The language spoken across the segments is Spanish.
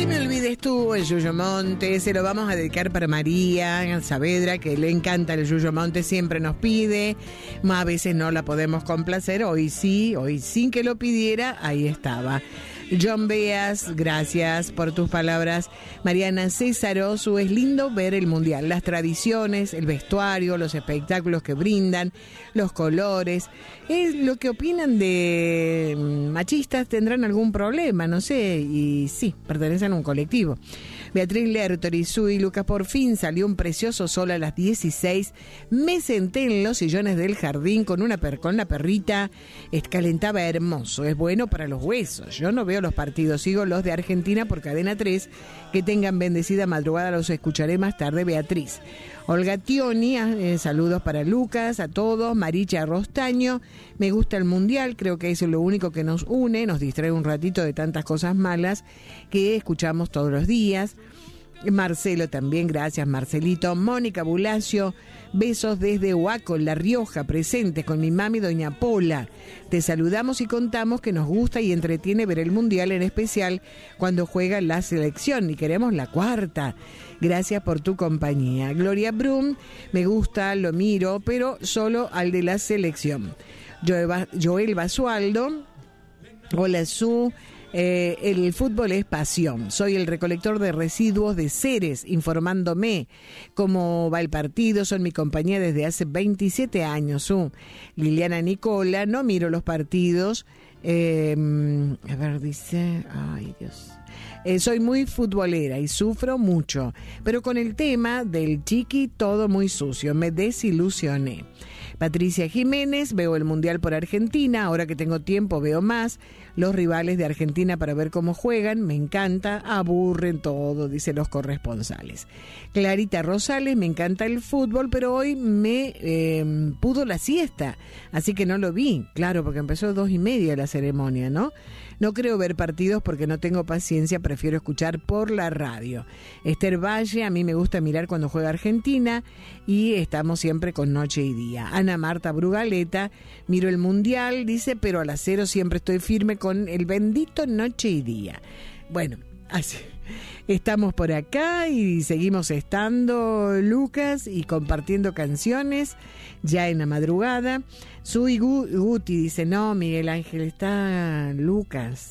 me olvides tú, el Yuyo Monte, se lo vamos a dedicar para María Saavedra, que le encanta el Yuyo Monte, siempre nos pide, a veces no la podemos complacer, hoy sí, hoy sin que lo pidiera, ahí estaba. John Beas, gracias por tus palabras. Mariana Césarosu, es lindo ver el mundial, las tradiciones, el vestuario, los espectáculos que brindan, los colores. Es lo que opinan de machistas, tendrán algún problema, no sé, y sí, pertenecen a un colectivo. Beatriz Lertorizú y Lucas, por fin salió un precioso sol a las 16. Me senté en los sillones del jardín con la perrita. Calentaba hermoso, es bueno para los huesos. Yo no veo los partidos, sigo los de Argentina por Cadena 3. Que tengan bendecida madrugada, los escucharé más tarde. Beatriz. Olga Tioni, saludos para Lucas, a todos. Maricha Rostaño, me gusta el mundial, creo que eso es lo único que nos une, nos distrae un ratito de tantas cosas malas que escuchamos todos los días. Marcelo también, gracias Marcelito. Mónica Bulacio, besos desde Huaco, La Rioja, presentes con mi mami doña Pola. Te saludamos y contamos que nos gusta y entretiene ver el mundial, en especial cuando juega la selección, y queremos la cuarta. Gracias por tu compañía. Gloria Brum, me gusta, lo miro, pero solo al de la selección. Joel Basualdo, hola Su. El fútbol es pasión. Soy el recolector de residuos de Ceres, informándome cómo va el partido. Son mi compañía desde hace 27 años. Liliana Nicola, no miro los partidos. A ver, dice, ay Dios. Soy muy futbolera y sufro mucho, pero con el tema del chiqui todo muy sucio, me desilusioné. Patricia Jiménez, veo el mundial por Argentina, ahora que tengo tiempo veo más los rivales de Argentina para ver cómo juegan, me encanta, aburren todo, dice los corresponsales. Clarita Rosales, me encanta el fútbol, pero hoy me pudo la siesta, así que no lo vi, claro, porque empezó 2:30 la ceremonia, ¿no? No creo ver partidos porque no tengo paciencia, prefiero escuchar por la radio. Esther Valle, a mí me gusta mirar cuando juega Argentina y estamos siempre con Noche y Día. Ana Marta Brugaleta, miro el mundial, dice, pero a las 0 siempre estoy firme con el bendito Noche y Día. Bueno, así estamos por acá y seguimos estando, Lucas, y compartiendo canciones ya en la madrugada. Sui Guti dice, no, Miguel Ángel, está Lucas.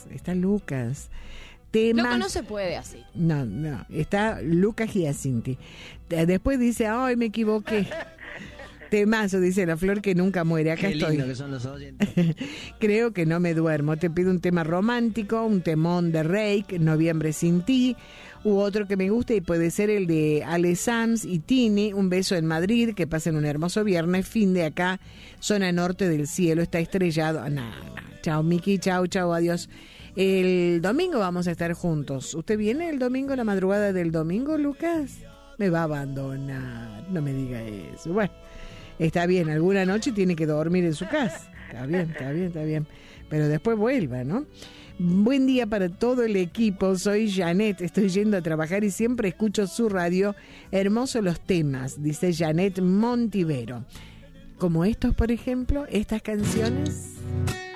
Temas... No se puede así. No, está Lucas Giacinti. Después dice, ay, me equivoqué. Temazo, dice la flor que nunca muere. Acá Qué estoy. lindo que son los oyentes. Creo que no me duermo. Te pido un tema romántico, un temón de Reik, Noviembre sin ti, u otro que me guste y puede ser el de Ale Sams y Tini, Un beso en Madrid, que pasen un hermoso viernes, fin de acá, zona norte del cielo, está estrellado. Chao Miki, chao, adiós. El domingo vamos a estar juntos. ¿Usted viene el domingo, la madrugada del domingo, Lucas? Me va a abandonar, no me diga eso. Bueno, está bien, alguna noche tiene que dormir en su casa. Está bien. Pero después vuelva, ¿no? Buen día para todo el equipo, soy Janet, estoy yendo a trabajar y siempre escucho su radio. Hermosos los temas, dice Janet Montivero. Como estos, por ejemplo, estas canciones.